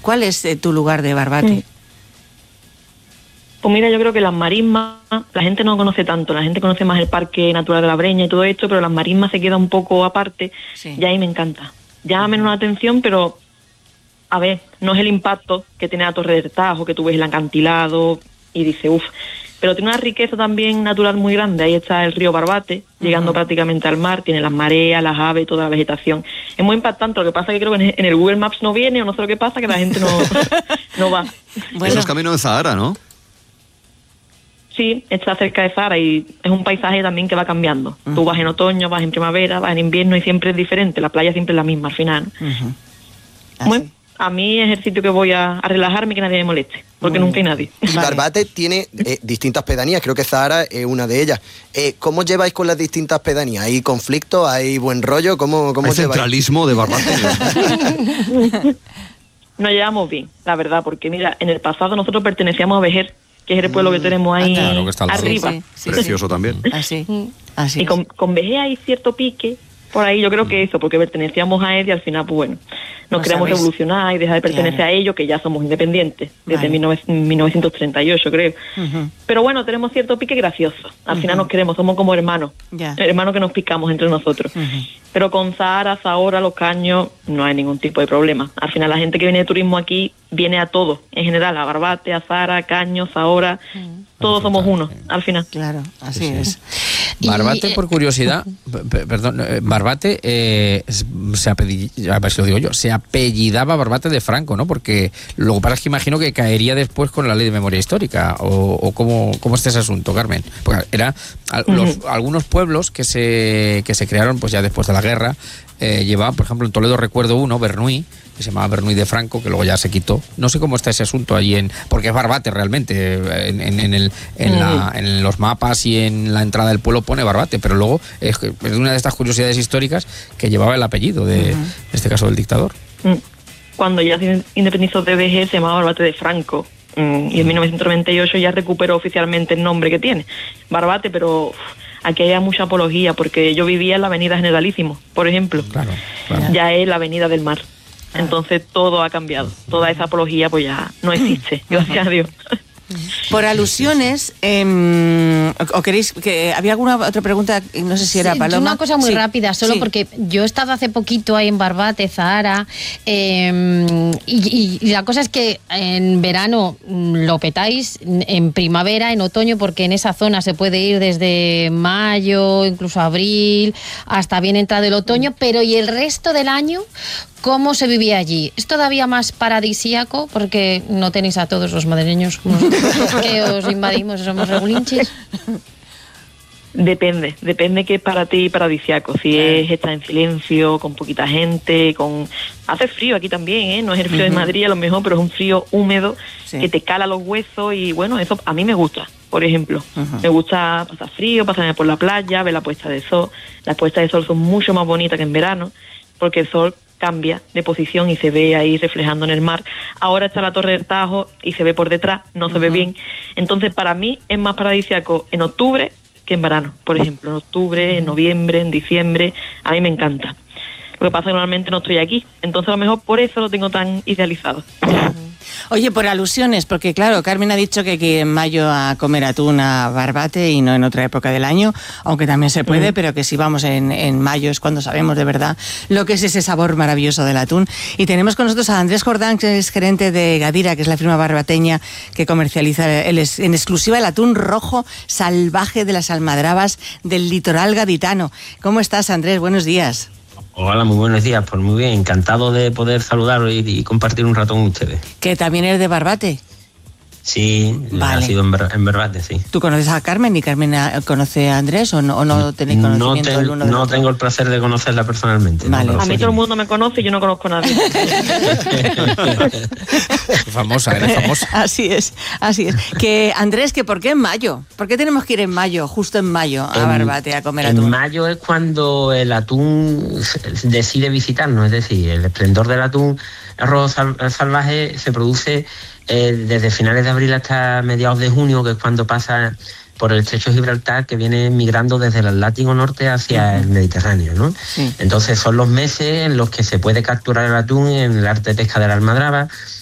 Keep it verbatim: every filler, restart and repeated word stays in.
¿Cuál es eh, tu lugar de Barbate? Mm. Pues mira, yo creo que las marismas, la gente no conoce tanto, la gente conoce más el Parque Natural de la Breña y todo esto, pero las marismas se queda un poco aparte, sí. Y ahí me encanta. Llama menos la atención, pero a ver, no es el impacto que tiene la Torre del Tajo, que tú ves el acantilado y dices, uff, pero tiene una riqueza también natural muy grande. Ahí está el río Barbate, llegando uh-huh. prácticamente al mar, tiene las mareas, las aves, toda la vegetación. Es muy impactante, lo que pasa es que creo que en el Google Maps no viene, o no sé lo que pasa, que la gente no, no va. Bueno. Eso es camino de Zahara, ¿no? Sí, está cerca de Zahara y es un paisaje también que va cambiando. Uh-huh. Tú vas en otoño, vas en primavera, vas en invierno y siempre es diferente. La playa siempre es la misma al final. Uh-huh. Bueno, a mí es el sitio que voy a, a relajarme y que nadie me moleste, porque bueno. nunca hay nadie. Y Barbate tiene eh, distintas pedanías, creo que Zahara es una de ellas. Eh, ¿Cómo lleváis con las distintas pedanías? ¿Hay conflictos? ¿Hay buen rollo? ¿Cómo, cómo ¿Hay lleváis? centralismo de Barbate? Nos llevamos bien, la verdad, porque mira, en el pasado nosotros pertenecíamos a Vejer, que es el pueblo que tenemos ahí ah, claro, que está arriba. Sí, sí, Precioso sí. también. Así, así. Y con, con Vejer hay cierto pique por ahí, yo creo que eso, porque pertenecíamos a él y al final, pues bueno, nos no queremos sabéis. evolucionar y dejar de pertenecer claro. a ellos, que ya somos independientes, desde vale. mil novecientos treinta y ocho, creo. Uh-huh. Pero bueno, tenemos cierto pique gracioso. Al uh-huh. final nos queremos, somos como hermanos, yeah. hermanos que nos picamos entre nosotros. Uh-huh. Pero con Zahara, Zahora, Los Caños, no hay ningún tipo de problema. Al final la gente que viene de turismo aquí viene a todo, en general, a Barbate, a Zahara, Caños, Zahora, uh-huh. todos somos uno, al final. Claro, así sí, es. Y... Barbate, por curiosidad, p- perdón, Barbate eh, se apellidaba, a ver si lo digo yo, se apellidaba Barbate de Franco, ¿no? Porque lo que pasa es que imagino que caería después con la ley de memoria histórica, o, o cómo, cómo está ese asunto, Carmen. Porque era a, los, uh-huh. algunos pueblos que se que se crearon pues ya después de la guerra, eh, llevaban, por ejemplo, en Toledo recuerdo uno, Bernuy, que se llamaba Bernuy de Franco, que luego ya se quitó. No sé cómo está ese asunto allí, en porque es Barbate realmente, en, en, en, el, en, la, en los mapas y en la entrada del pueblo pone Barbate, pero luego es, es una de estas curiosidades históricas que llevaba el apellido, de, uh-huh. en este caso del dictador. Cuando ya se independizó de B G se llamaba Barbate de Franco, y en mil novecientos noventa y ocho ya recuperó oficialmente el nombre que tiene, Barbate, pero... Uf, aquí hay mucha apología, porque yo vivía en la avenida Generalísimo, por ejemplo. Claro, claro. Ya es la avenida del mar. Entonces todo ha cambiado. Toda esa apología pues ya no existe, gracias a Dios. Por alusiones, eh, ¿o queréis que había alguna otra pregunta? No sé si era sí, Paloma. Una cosa muy sí. rápida, solo sí. porque yo he estado hace poquito ahí en Barbate, Zahara, eh, y, y la cosa es que en verano lo petáis, en primavera, en otoño, porque en esa zona se puede ir desde mayo, incluso abril, hasta bien entrado el otoño, pero ¿y el resto del año? ¿Cómo se vivía allí? ¿Es todavía más paradisíaco? Porque no tenéis a todos los madrileños que os invadimos, somos regulinchis. Depende, depende qué es para ti paradisíaco. Si claro. es estar en silencio, con poquita gente, con... Hace frío aquí también, ¿eh? No es el frío uh-huh. de Madrid a lo mejor, pero es un frío húmedo sí. que te cala los huesos y bueno, eso a mí me gusta, por ejemplo. Uh-huh. Me gusta pasar frío, pasarme por la playa, ver la puesta de sol. Las puestas de sol son mucho más bonitas que en verano, porque el sol cambia de posición y se ve ahí reflejando en el mar. Ahora está la Torre del Tajo y se ve por detrás, no se uh-huh. ve bien. Entonces, para mí es más paradisíaco en octubre que en verano. Por ejemplo, en octubre, en noviembre, en diciembre, a mí me encanta. Lo que pasa es que normalmente no estoy aquí, entonces a lo mejor por eso lo tengo tan idealizado. Oye, por alusiones, porque claro, Carmen ha dicho que hay que ir en mayo a comer atún a Barbate y no en otra época del año, aunque también se puede, mm. pero que si vamos en, en mayo es cuando sabemos de verdad lo que es ese sabor maravilloso del atún. Y tenemos con nosotros a Andrés Jordán, que es gerente de Gadira, que es la firma barbateña que comercializa el, en exclusiva el atún rojo salvaje de las almadrabas del litoral gaditano. ¿Cómo estás, Andrés? Buenos días. Hola, muy buenos días, pues muy bien, encantado de poder saludaros y, y compartir un rato con ustedes. ¿Que también eres de Barbate? Sí, vale. Nacido en, Bar- en Barbate, sí. ¿Tú conoces a Carmen y Carmen conoce a Andrés o no, o no tenéis conocimiento no ten, del uno del No otro? tengo el placer de conocerla personalmente. Vale. No a mí todo el mundo me conoce y yo no conozco a nadie. Famosa, eres famosa. Así es, así es. Que Andrés, que ¿por qué en mayo? ¿Por qué tenemos que ir en mayo, justo en mayo, a en, Barbate a comer atún? En mayo es cuando el atún decide visitarnos, es decir, el esplendor del atún rojo sal, salvaje se produce eh, desde finales de abril hasta mediados de junio, que es cuando pasa por el estrecho de Gibraltar, que viene migrando desde el Atlántico Norte hacia uh-huh. el Mediterráneo, ¿no? Sí. Entonces son los meses en los que se puede capturar el atún en el arte de pesca de la almadraba,